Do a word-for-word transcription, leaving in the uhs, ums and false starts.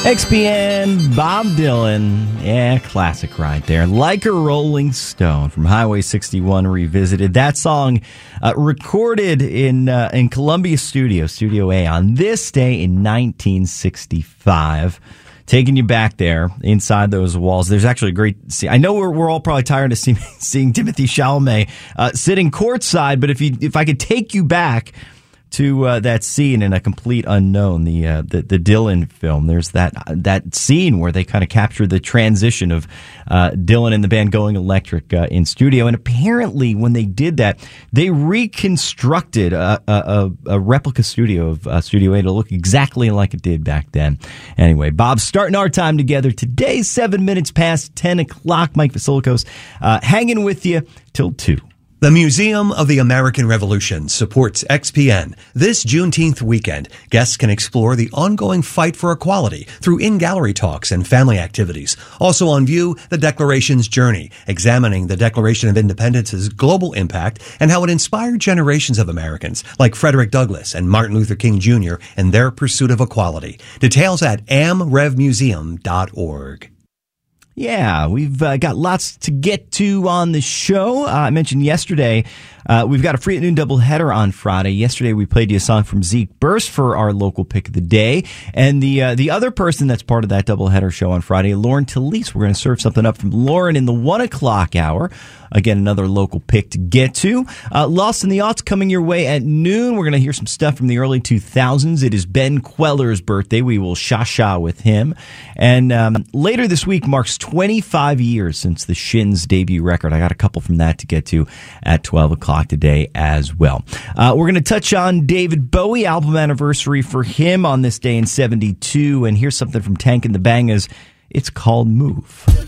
X P N, Bob Dylan. Yeah, classic right there. Like a Rolling Stone from Highway sixty-one Revisited. That song uh, recorded in uh, in Columbia Studio, Studio A, on this day in nineteen sixty-five. Taking you back there inside those walls. There's actually a great scene. I know we're we're all probably tired of see, seeing Timothée Chalamet uh, sitting courtside, but if you if I could take you back to uh, that scene in A Complete Unknown, the, uh, the the Dylan film. There's that that scene where they kind of capture the transition of uh, Dylan and the band going electric uh, in studio. And apparently, when they did that, they reconstructed a, a, a replica studio of uh, Studio A to look exactly like it did back then. Anyway, Bob, starting our time together today, seven minutes past ten o'clock. Mike Vasilikos uh, hanging with you till two. The Museum of the American Revolution supports X P N. This Juneteenth weekend, guests can explore the ongoing fight for equality through in-gallery talks and family activities. Also on view, the Declaration's journey, examining the Declaration of Independence's global impact and how it inspired generations of Americans like Frederick Douglass and Martin Luther King Junior in their pursuit of equality. Details at am rev museum dot org. Yeah, we've uh, got lots to get to on the show. Uh, I mentioned yesterday, uh, we've got a free at noon doubleheader on Friday. Yesterday, we played you a song from Zeke Burst for our local pick of the day. And the uh, the other person that's part of that doubleheader show on Friday, Lauren Talese. We're going to serve something up from Lauren in the one o'clock hour. Again, another local pick to get to. Uh, Lost in the Aughts coming your way at noon. We're going to hear some stuff from the early two thousands. It is Ben Queller's birthday. We will sha-sha with him. And um, later this week marks twenty-five years since the Shins' debut record. I got a couple from that to get to at twelve o'clock today as well. Uh, we're going to touch on David Bowie, album anniversary for him on this day in seventy-two. And here's something from Tank and the Bangas. It's called Move.